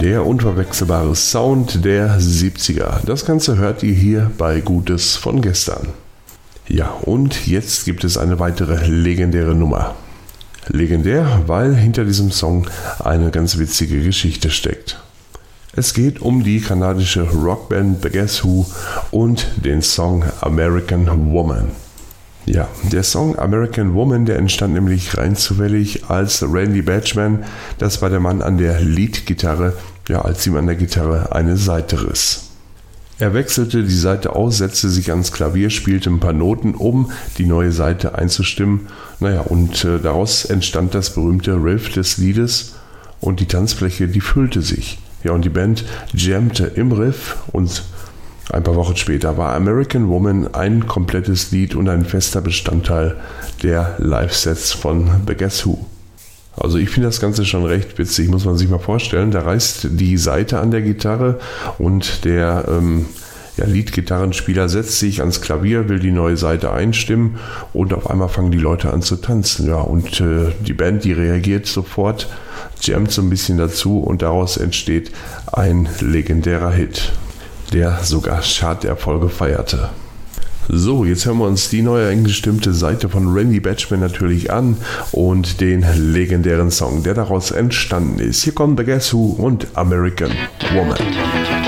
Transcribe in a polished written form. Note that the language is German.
Der unverwechselbare Sound der 70er. Das Ganze hört ihr hier bei Gutes von gestern. Ja, und jetzt gibt es eine weitere legendäre Nummer. Legendär, weil hinter diesem Song eine ganz witzige Geschichte steckt. Es geht um die kanadische Rockband The Guess Who und den Song American Woman. Ja, der Song American Woman, der entstand nämlich rein zufällig, als Randy Bachman, das war der Mann an der Leadgitarre, als ihm an der Gitarre eine Saite riss. Er wechselte die Saite aus, setzte sich ans Klavier, spielte ein paar Noten, um die neue Saite einzustimmen. Und daraus entstand das berühmte Riff des Liedes und die Tanzfläche, die füllte sich. Ja, und die Band jammte im Riff und ein paar Wochen später war American Woman ein komplettes Lied und ein fester Bestandteil der Live-Sets von The Guess Who. Also ich finde das Ganze schon recht witzig, muss man sich mal vorstellen. Da reißt die Saite an der Gitarre und der Leadgitarrenspieler setzt sich ans Klavier, will die neue Saite einstimmen und auf einmal fangen die Leute an zu tanzen. Ja, und die Band, die reagiert sofort, jammt so ein bisschen dazu und daraus entsteht ein legendärer Hit, der sogar Charterfolge feierte. So, jetzt hören wir uns die neue eingestimmte Seite von Randy Bachman natürlich an und den legendären Song, der daraus entstanden ist. Hier kommt The Guess Who und American Woman.